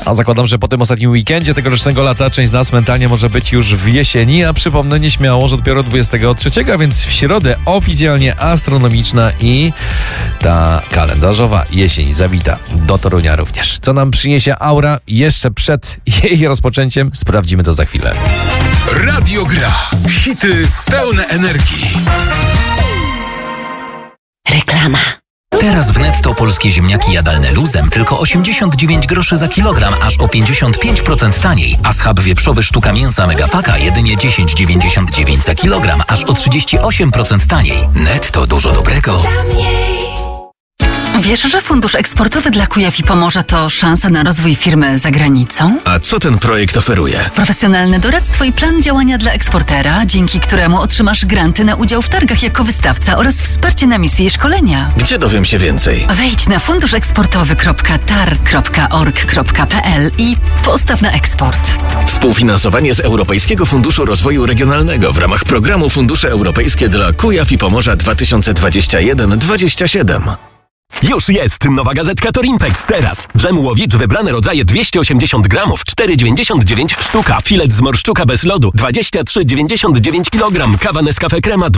A zakładam, że po tym ostatnim weekendzie tegorocznego lata część z nas mentalnie może być już w jesieni, a przypomnę nieśmiało, że dopiero 23, a więc w środę oficjalnie astronomiczna i ta kalendarzowa jesień zawita do Torunia również. Co nam przyniesie aura jeszcze przed jej rozpoczęciem, sprawdzimy to za chwilę. Radio Gra. Hity pełne energii. Reklama. Teraz w Netto polskie ziemniaki jadalne luzem tylko 89 groszy za kilogram, aż o 55% taniej. A schab wieprzowy sztuka mięsa Megapaka jedynie 10,99 za kilogram, aż o 38% taniej. Netto, dużo dobrego. Wiesz, że fundusz eksportowy dla Kujaw i Pomorza to szansa na rozwój firmy za granicą? A co ten projekt oferuje? Profesjonalne doradztwo i plan działania dla eksportera, dzięki któremu otrzymasz granty na udział w targach jako wystawca oraz wsparcie na misje i szkolenia. Gdzie dowiem się więcej? Wejdź na funduszeksportowy.tar.org.pl i postaw na eksport. Współfinansowanie z Europejskiego Funduszu Rozwoju Regionalnego w ramach programu Fundusze Europejskie dla Kujaw i Pomorza 2021-2027. Już jest nowa gazetka Torimpex teraz. Dżem łowicz wybrane rodzaje 280 gramów, 4,99 sztuka. Filet z morszczuka bez lodu 23,99 kg. Kawa Nescafe Crema